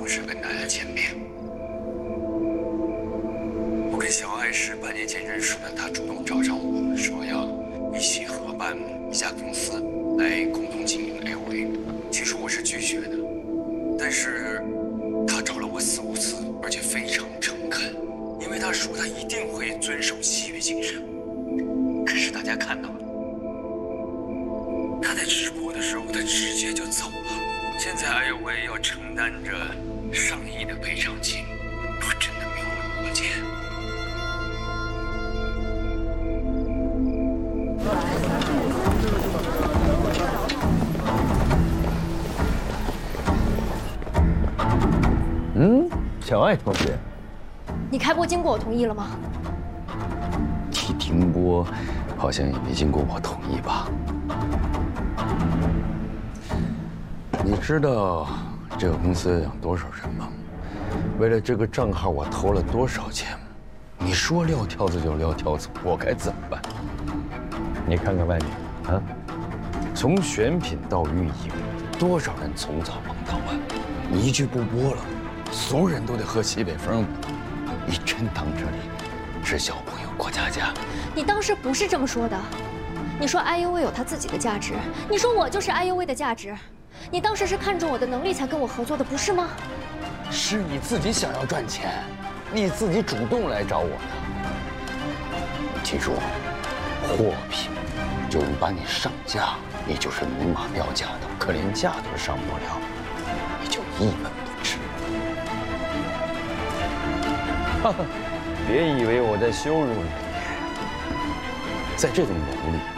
事跟大家见面。我跟小艾是半年前认识的，他主动找上我说要一起合办一家公司来共同经营 LV。起初我是拒绝的，但是他找了我4、5次，而且非常诚恳，因为他说他一定会遵守契约精神。可是大家看到了，他在直播的时候，他直接就走了。现在 LV 要承担着上亿的赔偿金，我真的没有那么多钱。 小艾同学， 你开播经过我同意了吗？ 你停播好像也没经过我同意吧？你知道这个公司养多少人吗？为了这个账号，我投了多少钱？你说撂挑子就撂挑子，我该怎么办？ 你看看外面啊， 从选品到运营，多少人从早忙到晚，你一句不播了，所有人都得喝西北风。你真当这里是小朋友过家家？ 你当时不是这么说的，你说 IUV 有它自己的价值，你说我就是 IUV 的价值，你当时是看中我的能力才跟我合作的，不是吗？ 是你自己想要赚钱，你自己主动来找我的。记住，货品有人把你上架，你就是明码标价的，可连架都上不了，你就一文不值。 哈哈，别以为我在羞辱你。 在这种楼里，